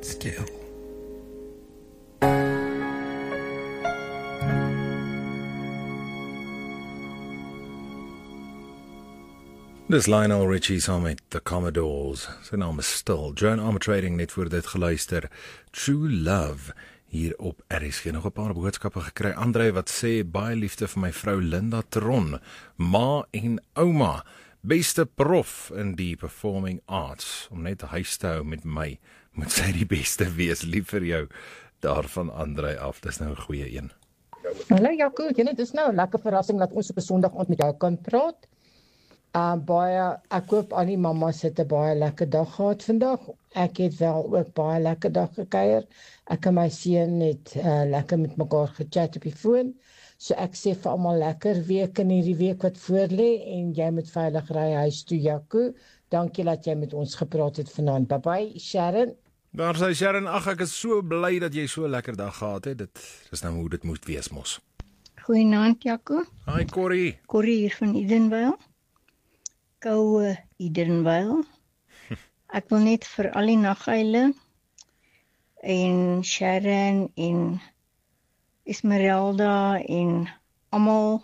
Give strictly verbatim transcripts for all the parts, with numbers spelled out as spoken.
still. Dis Lionel Richie saam met The Commodores. Sy naam is Still. Joan Armatrading net voor dit geluister. True Love hier op R S G. Nog 'n paar boodskappe gekry. André wat sê baie liefde vir my vrou Linda Tron, ma en ouma. Beste prof in die performing arts. Om net huis te hou met my, moet sy die beste wees. Lief vir jou. Daarvan André af. Dis nou 'n goeie een. Hallo Jaco, jy net, dis nou 'n lekker verrassing dat ons op 'n Sondagoggend met jou kan praat. Uh, baie, ek hoop al die mamas het 'n baie lekker dag gehad vandag. Ek het wel ook baie lekker dag gekuier. Ek en my seun het uh, lekker met mekaar gechat op die foon. So ek sê vir almal lekker week in hierdie week wat voorlê en jy moet veilig ry huis toe, Jaco. Dankie dat jy met ons gepraat het vanaand. Bye bye, Sharon. Daar sê Sharon, ag ek is so bly dat jy so 'n lekker dag gehad het. Dit is nou hoe dit moet wees mos. Goeienaand, Jaco. Hi Corrie. Corrie hier van Edenvale. Koue Edenvale. Ek wil net vir al die naghuile en Sharon en Esmeralda en almal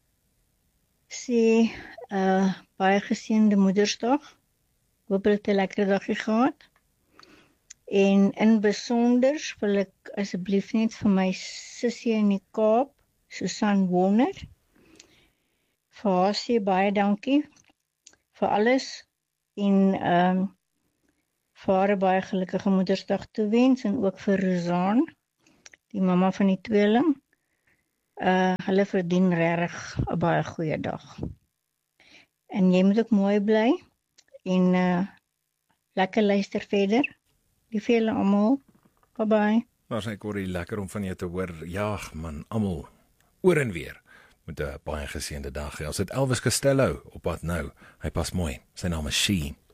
sê uh, baie geseënde Moedersdag. Hoop hulle het 'n lekker dagie gehad. En in besonder wil ek asseblief net vir my sussie in die Kaap, Susan Warner, vir haar sê baie dankie vir alles en ehm um, vir haar 'n baie gelukkige Moedersdag toewens en ook vir Rozaan, die mamma van die tweeling. Uh hulle verdien regtig 'n baie goeie dag. En jy moet ook mooi bly en uh lekker luister verder. Lief vir julle almal. Bye bye. Maar sê Corrie, lekker om van jou te hoor. Ja, man, almal oor en weer met 'n baie geseënde dag. Ons het Elvis Costello op pad nou. Hy pas mooi. Sy naam is She.